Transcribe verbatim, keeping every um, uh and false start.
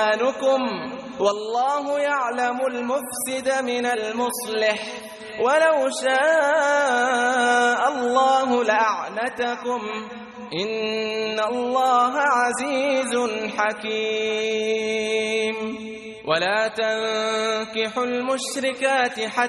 أيمانكم والله يعلم المفسد من المصلح ولو شاء الله لأعنتكم إن الله عزيز حكيم ولا تنكحوا المشركات حتى